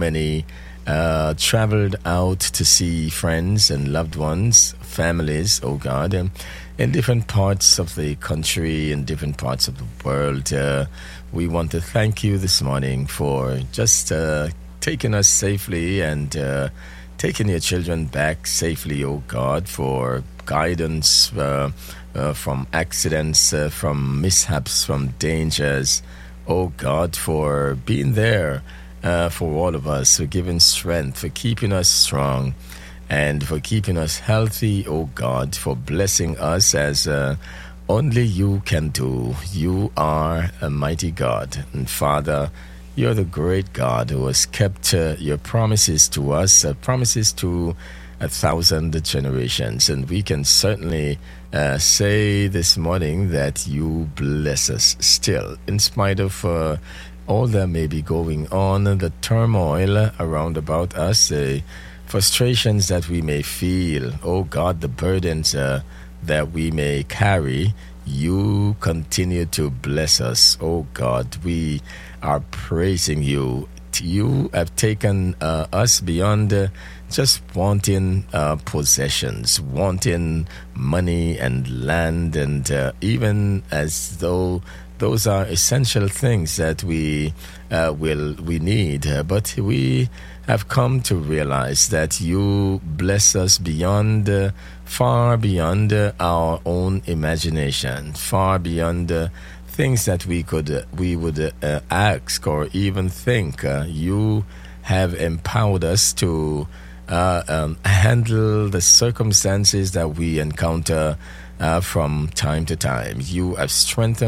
many traveled out to see friends and loved ones, families, oh God, in different parts of the country, in different parts of the world. We want to thank you this morning for just taking us safely and taking your children back safely, oh God, for guidance from accidents, from mishaps, from dangers, oh God, for being there for all of us, for giving strength, for keeping us strong, and for keeping us healthy, oh God, for blessing us as only you can do. You are a mighty God. And Father, you're the great God who has kept your promises to us, promises to 1,000 generations. And we can certainly say this morning that you bless us still, in spite of all that may be going on, the turmoil around about us, the frustrations that we may feel, oh God, the burdens that we may carry. You continue to bless us, oh God. We are praising you. You have taken us beyond just wanting possessions, wanting money and land, and even as though those are essential things that we need. But we have come to realize that you bless us beyond, far beyond our own imagination, far beyond things that we would ask or even think. You have empowered us to handle the circumstances that we encounter from time to time. You have strengthened